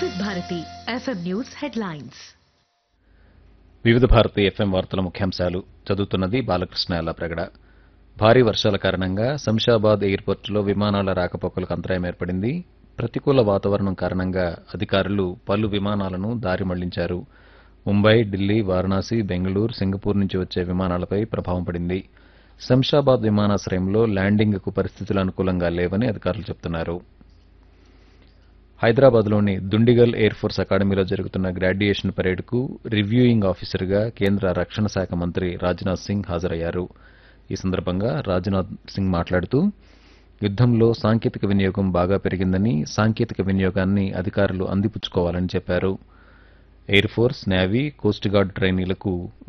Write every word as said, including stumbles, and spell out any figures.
వివిధ Bharati FM news headlines. వివిధ Bharati FM వార్తల ముఖ్యాంశాలు చదువుతున్నది బాలకృష్ణ ఎల్లప్రగడ. భారీ వర్షాల కారణంగా శంషాబాద్ ఎయిర్పోర్టులో విమానాల రాకపోకలకు అంతరాయం ఏర్పడింది. ప్రతికూల వాతావరణం కారణంగా అధికారులు పలు విమానాలను దారి మళ్లించారు. ముంబై, ఢిల్లీ, వారణాసి, బెంగళూరు, సింగపూర్ నుంచి వచ్చే విమానాలపై ప్రభావం పడింది. శంషాబాద్ విమానాశ్రయంలో ల్యాండింగ్కు పరిస్థితులు అనుకూలంగా లేవని అధికారులు చెబుతున్నారు. హైదరాబాద్లోని దుండిగల్ ఎయిర్ ఫోర్స్ అకాడమీలో జరుగుతున్న గ్రాడ్యుయేషన్ పరేడ్కు రివ్యూయింగ్ ఆఫీసర్గా కేంద్ర రక్షణ శాఖ మంత్రి రాజ్నాథ్ సింగ్ హాజరయ్యారు. ఈ సందర్భంగా రాజ్నాథ్ సింగ్ మాట్లాడుతూ యుద్దంలో సాంకేతిక వినియోగం బాగా పెరిగిందని, సాంకేతిక వినియోగాన్ని అధికారులు అందిపుచ్చుకోవాలని చెప్పారు. Air force, navy, coast guard ట్రైనీలకు